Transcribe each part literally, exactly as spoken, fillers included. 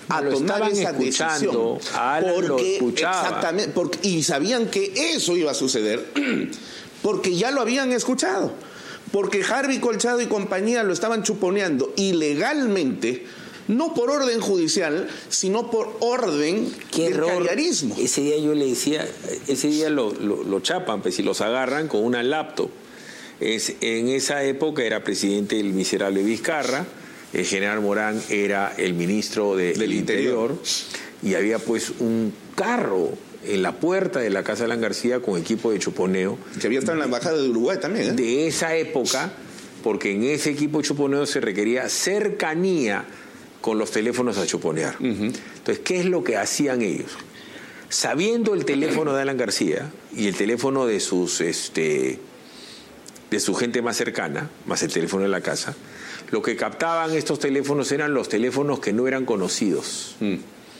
a lo tomar esa escuchando, decisión. a Alan porque, lo escuchaba. Exactamente, porque, y sabían que eso iba a suceder, porque ya lo habían escuchado. Porque Harvey Colchado y compañía lo estaban chuponeando ilegalmente, no por orden judicial, sino por orden Qué del error. carriarismo. Ese día yo le decía, ese día lo, lo, lo chapan, pues, y los agarran con una laptop. Es, en esa época era presidente el miserable Vizcarra, el general Morán era el ministro de, del Interior, Interior, y había pues un carro en la puerta de la casa de Alan García con equipo de chuponeo. Que había estado en la embajada de Uruguay también, ¿eh? De esa época, porque en ese equipo de chuponeo se requería cercanía con los teléfonos a chuponear. Uh-huh. Entonces, ¿qué es lo que hacían ellos? Sabiendo el teléfono de Alan García y el teléfono de sus este, de su gente más cercana, más el teléfono de la casa, lo que captaban estos teléfonos eran los teléfonos que no eran conocidos. Mm.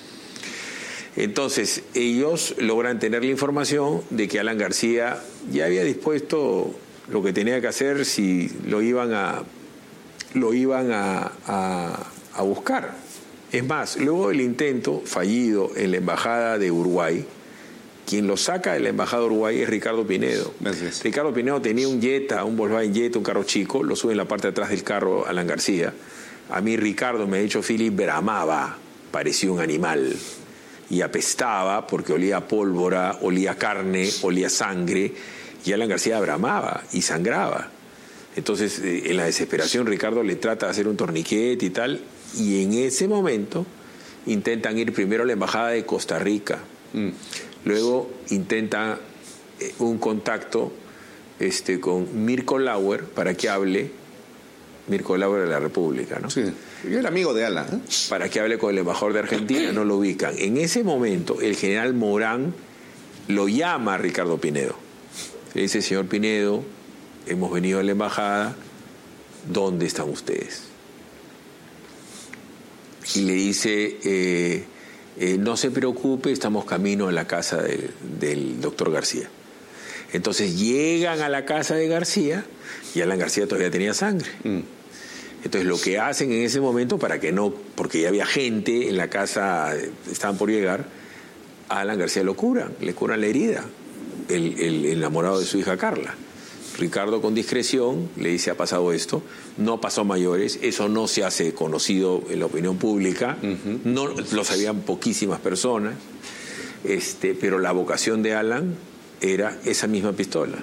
Entonces, ellos logran tener la información de que Alan García ya había dispuesto lo que tenía que hacer si lo iban a, lo iban a, a, a buscar. Es más, luego del intento fallido en la Embajada de Uruguay, quien lo saca de la Embajada de Uruguay es Ricardo Pinedo. Gracias. Ricardo Pinedo tenía un Jetta, un Volkswagen Jetta, un carro chico, lo sube en la parte de atrás del carro Alan García. A mí Ricardo, me ha dicho Philip, bramaba, parecía un animal. Y apestaba porque olía a pólvora, olía carne, olía sangre, y Alan García bramaba y sangraba. Entonces, eh, en la desesperación, Ricardo le trata de hacer un torniquete y tal, y en ese momento intentan ir primero a la Embajada de Costa Rica, mm. luego intentan eh, un contacto este, con Mirko Lauer para que hable, Mirko Lauer de la República, ¿no? Sí. Yo era amigo de Alan, ¿eh? Para que hable con el embajador de Argentina, no lo ubican. En ese momento, el general Morán lo llama a Ricardo Pinedo. Le dice, señor Pinedo, hemos venido a la embajada, ¿dónde están ustedes? Y le dice, eh, eh, no se preocupe, estamos camino a la casa del, del doctor García. Entonces llegan a la casa de García y Alan García todavía tenía sangre. Mm. Entonces lo que hacen en ese momento, para que no, porque ya había gente en la casa, estaban por llegar, a Alan García lo curan, le curan la herida, el, el, el enamorado de su hija Carla. Ricardo con discreción le dice, ha pasado esto, no pasó a mayores, eso no se hace conocido en la opinión pública, uh-huh. no lo sabían poquísimas personas, este, pero la vocación de Alan era esa misma pistola.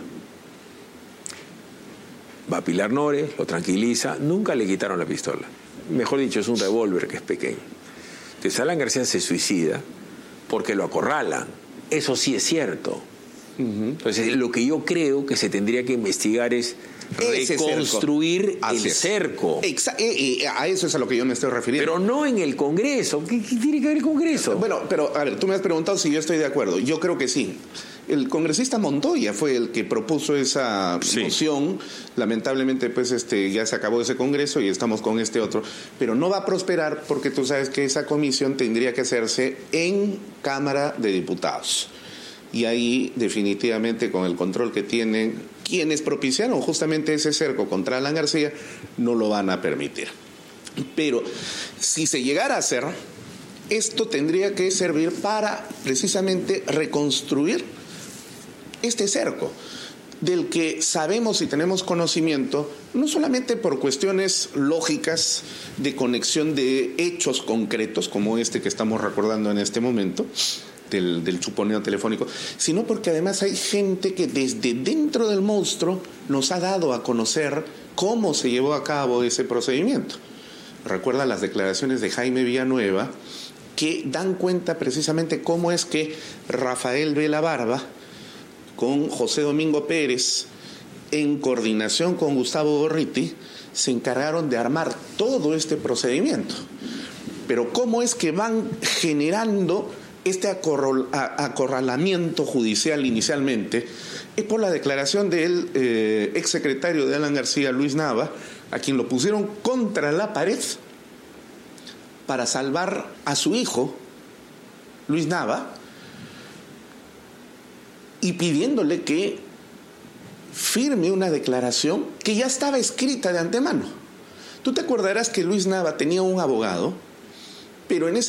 Va a Pilar Nores, lo tranquiliza, nunca le quitaron la pistola. Mejor dicho, es un revólver que es pequeño. Entonces Alan García se suicida porque lo acorralan. Eso sí es cierto. Uh-huh. Entonces lo que yo creo que se tendría que investigar es ese reconstruir cerco. el cerco. Exa- eh, eh, a eso es a lo que yo me estoy refiriendo. Pero no en el Congreso. ¿Qué, qué tiene que ver el Congreso? Bueno, pero a ver, tú me has preguntado si yo estoy de acuerdo. Yo creo que sí. El congresista Montoya fue el que propuso esa sí. moción. Lamentablemente, pues, este, ya se acabó ese congreso y estamos con este otro. Pero no va a prosperar porque tú sabes que esa comisión tendría que hacerse en Cámara de Diputados. Y ahí, definitivamente, con el control que tienen quienes propiciaron justamente ese cerco contra Alan García, no lo van a permitir. Pero si se llegara a hacer, esto tendría que servir para precisamente reconstruir este cerco, del que sabemos y tenemos conocimiento, no solamente por cuestiones lógicas de conexión de hechos concretos, como este que estamos recordando en este momento, del, del chuponeo telefónico, sino porque además hay gente que desde dentro del monstruo nos ha dado a conocer cómo se llevó a cabo ese procedimiento. Recuerda las declaraciones de Jaime Villanueva, que dan cuenta precisamente cómo es que Rafael Vela Barba, con José Domingo Pérez, en coordinación con Gustavo Gorriti, se encargaron de armar todo este procedimiento. Pero cómo es que van generando este acorral, acorralamiento judicial inicialmente, es por la declaración del eh, exsecretario de Alan García, Luis Nava, a quien lo pusieron contra la pared para salvar a su hijo, Luis Nava, y pidiéndole que firme una declaración que ya estaba escrita de antemano. Tú te acordarás que Luis Nava tenía un abogado, pero en ese